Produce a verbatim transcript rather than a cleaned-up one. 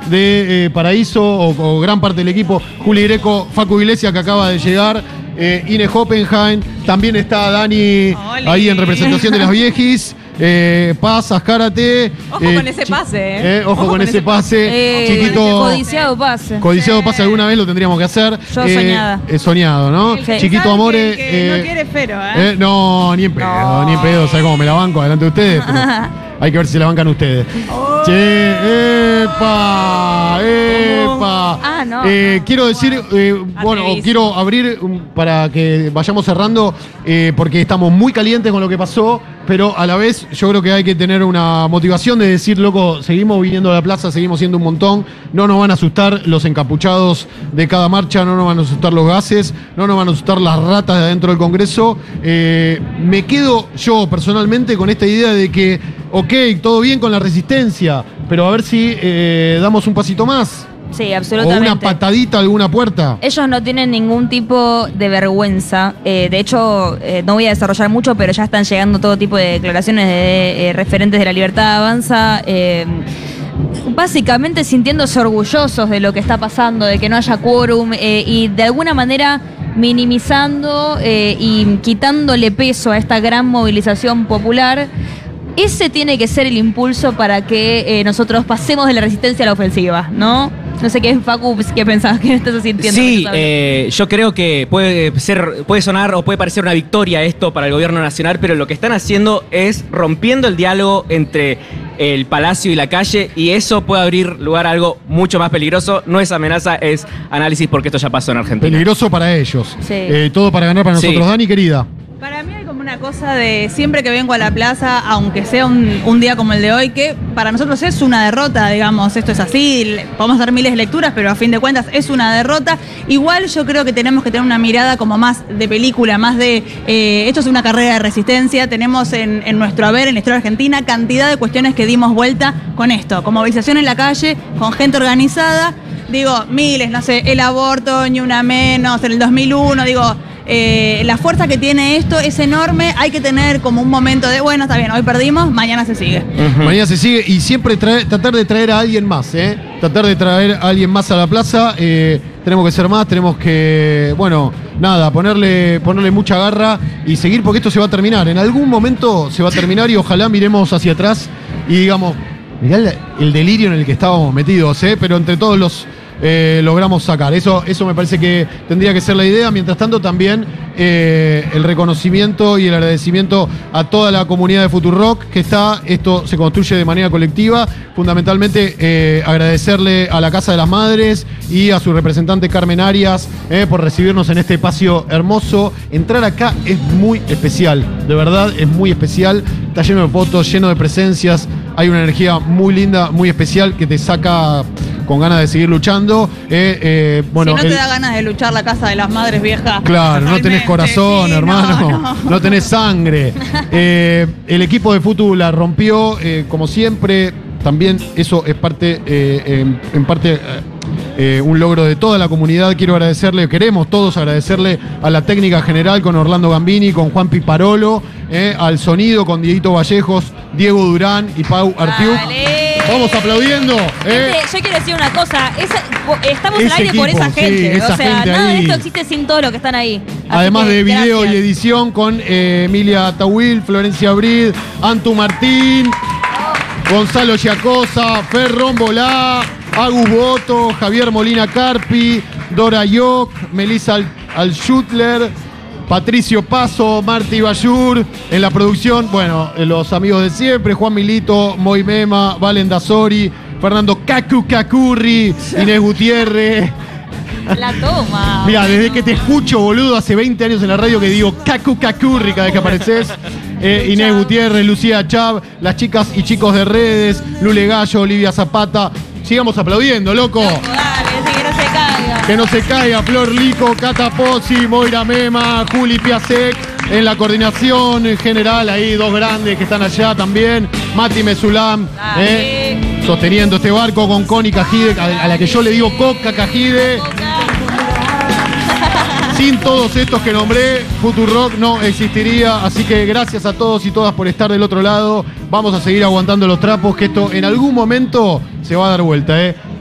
de eh, Paraíso, o, o gran parte del equipo, Juli Greco, Facu Iglesias, que acaba de llegar, eh, Ine Hoppenheim, también está Dani Ole. ahí en representación de las viejis. Eh, Paz, Azcárate. Ojo eh, con ese pase, ¿eh? eh, ojo, ojo con ese pase. Eh, Chiquito. Codiciado pase. Codiciado Sí. pase alguna vez lo tendríamos que hacer. Yo soñada. Eh, soñado, ¿no? El que Chiquito sabe Amore. que- que eh, no quiere pero, ¿eh? eh, no, ni en pedo, No. ni en pedo. ¿Sabes cómo me la banco delante de ustedes? Pero hay que ver si la bancan ustedes. Che, epa, epa. Ah, no. Eh, quiero decir, eh, bueno, Atrevísimo. quiero abrir um, para que vayamos cerrando, eh, porque estamos muy calientes con lo que pasó, pero a la vez yo creo que hay que tener una motivación de decir, loco, seguimos viniendo a la plaza, seguimos siendo un montón, no nos van a asustar los encapuchados de cada marcha, no nos van a asustar los gases, no nos van a asustar las ratas de adentro del Congreso. Eh, me quedo yo personalmente con esta idea de que, ok, todo bien con la resistencia, pero a ver si eh, damos un pasito más. Sí, O absolutamente. una patadita a alguna puerta. Ellos no tienen ningún tipo de vergüenza. Eh, de hecho, eh, no voy a desarrollar mucho, pero ya están llegando todo tipo de declaraciones de eh, referentes de la Libertad Avanza. Eh, básicamente sintiéndose orgullosos de lo que está pasando, de que no haya quórum eh, y de alguna manera minimizando eh, y quitándole peso a esta gran movilización popular. Ese tiene que ser el impulso para que eh, nosotros pasemos de la resistencia a la ofensiva, ¿no? No sé qué, Facu, qué pensabas que estás sintiendo. Sí, eh, yo creo que puede ser, puede sonar o puede parecer una victoria esto para el gobierno nacional, pero lo que están haciendo es rompiendo el diálogo entre el Palacio y la calle, y eso puede abrir lugar a algo mucho más peligroso. No es amenaza, es análisis, porque esto ya pasó en Argentina. Peligroso para ellos. Sí. Eh, todo para ganar para Sí. nosotros. Dani, querida. Para mí hay como una cosa de siempre que vengo a la plaza, aunque sea un, un día como el de hoy, que para nosotros es una derrota, digamos, esto es así, le- podemos dar miles de lecturas, pero a fin de cuentas es una derrota. Igual yo creo que tenemos que tener una mirada como más de película, más de, eh, esto es una carrera de resistencia, tenemos en, en nuestro haber, en la historia argentina, cantidad de cuestiones que dimos vuelta con esto, con movilización en la calle, con gente organizada, digo, miles, no sé, el aborto, ni una menos, en el dos mil uno, digo... Eh, la fuerza que tiene esto es enorme, hay que tener como un momento de, bueno, está bien, hoy perdimos, mañana se sigue. Ujú. Mañana se sigue y siempre trae- tratar de traer a alguien más, ¿eh? Tratar de traer a alguien más a la plaza. eh, tenemos que ser más, tenemos que, bueno, nada, ponerle, ponerle mucha garra y seguir porque esto se va a terminar. En algún momento se va a terminar y ojalá miremos hacia atrás y digamos, mirá el, el delirio en el que estábamos metidos, ¿eh? Pero entre todos los eh, logramos sacar. Eso, eso me parece que tendría que ser la idea. Mientras tanto, también eh, el reconocimiento y el agradecimiento a toda la comunidad de Futurock que está. Esto se construye de manera colectiva. Fundamentalmente, eh, agradecerle a la Casa de las Madres y a su representante Carmen Arias eh, por recibirnos en este espacio hermoso. Entrar acá es muy especial, de verdad es muy especial. Está lleno de fotos, lleno de presencias. Hay una energía muy linda, muy especial que te saca con ganas de seguir luchando. Eh, eh, bueno, si no el- te da ganas de luchar la casa de las madres vieja. Claro, no tenés realmente, corazón, sí, hermano. no, No, no. tenés sangre. Eh, el equipo de Futu la rompió, eh, como siempre. También eso es parte, eh, en, en parte, eh, eh, un logro de toda la comunidad. Quiero agradecerle, queremos todos agradecerle a la técnica general con Orlando Gambini, con Juan Piparolo, eh, al sonido con Dieguito Vallejos, Diego Durán y Pau Artiuk. Dale. Vamos aplaudiendo. eh. Gente, yo quiero decir una cosa, esa- po- estamos Ese al aire por equipo, esa sí, gente, esa o sea, gente nada ahí. de esto existe sin todo lo que están ahí. Así Además que, de video gracias. y edición con eh, Emilia Tawil, Florencia Brid, Antu Martín, Gonzalo Giacosa, Fer Rombolá, Agus Boto, Javier Molina Carpi, Dora Yoc, Melissa Al- Alschutler, Patricio Paso, Marti Bayur. En la producción, bueno, eh, los amigos de siempre, Juan Milito, Moy Mema, Valen Dasori, Fernando Cacu Cacurri, Inés Gutiérrez. La toma. Mira, desde que te escucho, boludo, hace veinte años en la radio que digo Cacu Cacurri cada vez que apareces. Eh, Inés Gutiérrez, Lucía Chav, las chicas y chicos de redes, Lule Gallo, Olivia Zapata. Sigamos aplaudiendo, loco. Dale, sí, que no se caiga. Que no se caiga, Flor Lico, Cata Pozzi, Moira Mema, Juli Piasek. En la coordinación en general, ahí dos grandes que están allá también. Mati Mesulam, Dale. eh, sosteniendo este barco con Connie Cajide, a, a la que yo le digo Coca Cajide. Sin todos estos que nombré, Futurock no existiría. Así que gracias a todos y todas por estar del otro lado. Vamos a seguir aguantando los trapos, que esto en algún momento se va a dar vuelta, ¿eh?